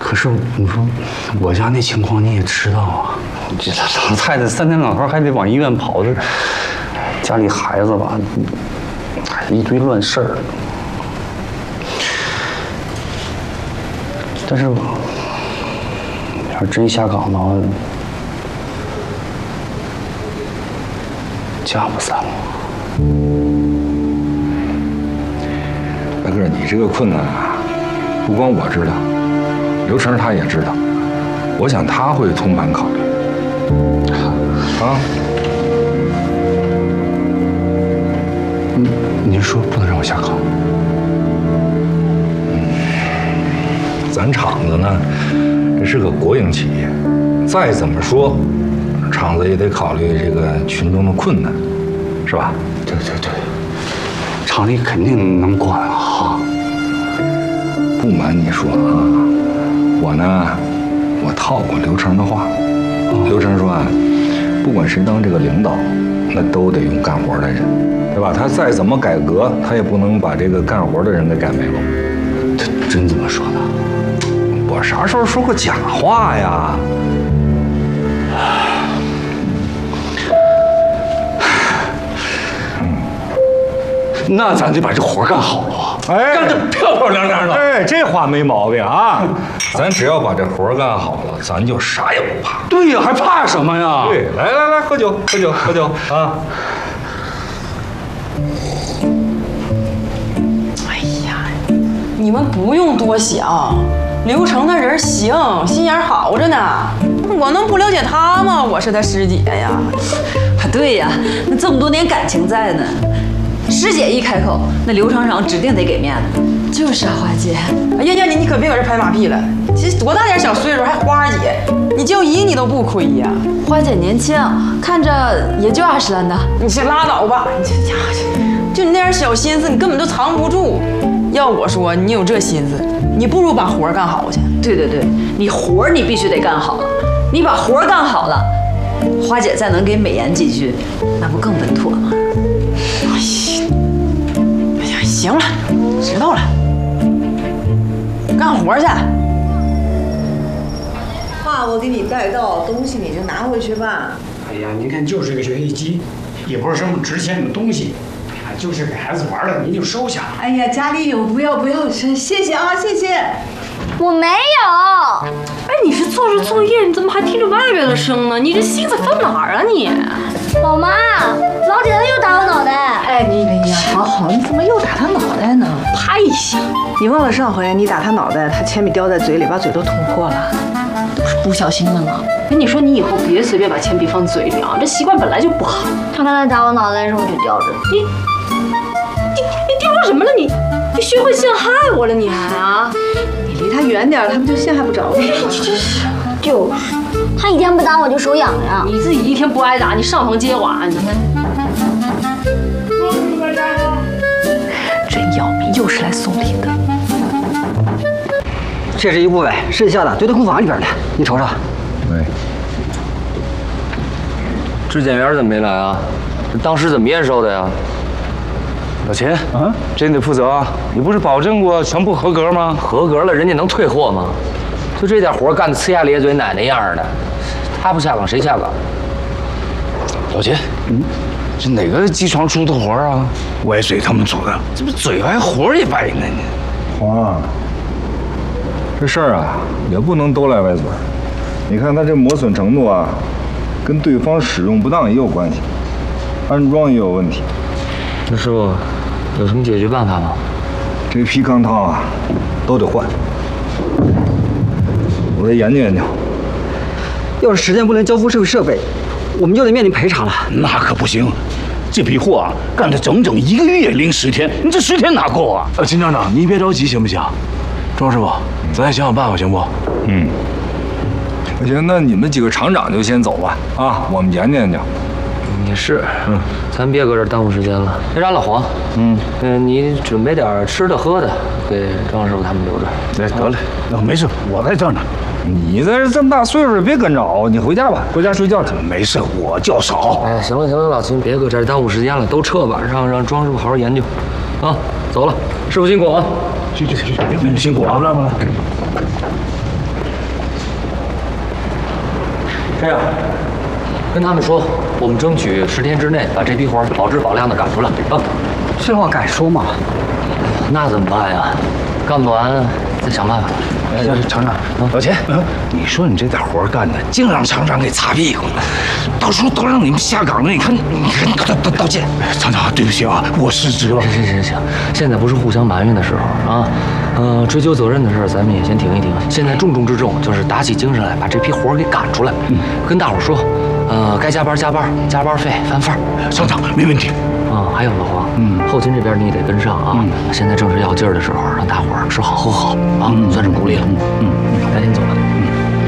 可是你说我家那情况你也知道啊，这老太太3天2头还得往医院跑，这家里孩子吧，一堆乱事儿。但是要是真下岗的话，家不散了。 大哥，你这个困难啊，不光我知道，刘成他也知道，我想他会通盘考虑。啊？ 您说不能让我下岗？ 咱厂子呢，这是个国营企业，再怎么说，厂子也得考虑这个群众的困难，是吧？ 对，厂里肯定能管好。 不瞒你说啊，我呢，我套过刘成的话。刘成说啊，不管谁当这个领导，那都得用干活的人，对吧？他再怎么改革，他也不能把这个干活的人给改没了。 他真这么说的？ 我啥时候说过假话呀？ 那咱得把这活干好了，干得漂漂亮亮的。 哎，这话没毛病啊！咱只要把这活干好了，咱就啥也不怕。 对呀，还怕什么呀？ 对，来，喝酒啊！ 哎呀，你们不用多想，刘成那人行，心眼好着呢。我能不了解他吗？我是他师姐呀。 对呀，那这么多年感情在呢。师姐一开口，那刘厂长指定得给面子。就是啊，花姐。 哎呀，你可别搁这拍马屁了。其实多大点小岁数还花姐，你叫姨你都不亏呀。 花姐年轻，看着也就20来呢。 你是拉倒吧，你这家伙就你那点小心思，你根本都藏不住。要我说，你有这心思，你不如把活干好去。 对，你活你必须得干好，你把活干好了，花姐再能给美言几句，那不更稳妥吗？ 哎呀，行了，知道了，干活去。 爸，我给你带到东西，你就拿回去吧。 哎呀，您看就是个学习机，也不是什么值钱的东西，就是给孩子玩的，您就收下。 哎呀，家里有，不要，谢谢啊，谢谢。 我没有。 哎，你是做着作业，你怎么还听着外边的声呢？你这心思放哪儿啊你？ 老妈，老铁他又打我脑袋。 哎呀，好，你怎么又打他脑袋呢？ 啪一下！ 你忘了上回你打他脑袋，他铅笔叼在嘴里，把嘴都捅破了。 都是不小心的呢。跟你说，你以后别随便把铅笔放嘴里啊，这习惯本来就不好。 他刚才打我脑袋的时候就叼着。 你叼着什么了你学会陷害我了你还啊？ 你离他远点，他们就陷害不着你。 就是，他一天不打我就手痒痒。 你自己一天不挨打，你上房揭瓦你。 真要命，又是来送礼的。 这是一部分，剩下的堆到库房里边呢，你瞅瞅。 喂， 质检员怎么没来啊？这当时怎么验收的呀？ 老秦啊，这你得负责啊！你不是保证过全部合格吗？ 合格了，人家能退货吗？就这点活干得呲牙咧嘴奶奶样的，他不下岗谁下岗？ 老秦，这哪个机床出的活啊？ 歪嘴他们组的， 这不嘴歪活也掰呢你。 黄，这事儿啊也不能都赖歪嘴。你看他这磨损程度啊，跟对方使用不当也有关系，安装也有问题。 那师傅有什么解决办法吗？ 这批钢套啊都得换，我得研究研究。 要是时间不能交付社会设备，我们就得面临赔偿了。 那可不行，这批货啊干了整整1个月零10天，你这10天哪够啊？秦厂长，你别着急行不行？庄师傅，咱再想想办法行不？ 行，那你们几个厂长就先走吧，啊，我们研究研究。 也是，咱别搁这儿耽误时间了。那啥，老黄，你准备点吃的喝的，给庄师傅他们留着。 得嘞，没事，我在这儿呢。 你在这么大岁数，别跟着，你回家吧，回家睡觉去。 没事，我较少。 哎，行了，老秦，别搁这儿耽误时间了，都撤吧，让庄师傅好好研究。啊，走了，师傅辛苦啊！ 去，辛苦啊！来。 这样，跟他们说，我们争取10天之内把这批活保质保量的赶出来啊。 这话敢说吗？ 那怎么办呀？干不完再想办法。 厂长，老钱，你说你这点活干的，净让厂长给擦屁股，到时候都让你们下岗了。你看，道歉。厂长，对不起啊，我失职了。 行，现在不是互相埋怨的时候啊。追究责任的事儿咱们也先停一停。现在重中之重就是打起精神来，把这批活给赶出来。跟大伙儿说，该加班加班，加班费翻番。 厂长，没问题。 还有老黄，后勤这边你也得跟上啊。现在正是要劲儿的时候，让大伙儿吃好喝好啊，算是鼓励了。赶紧走。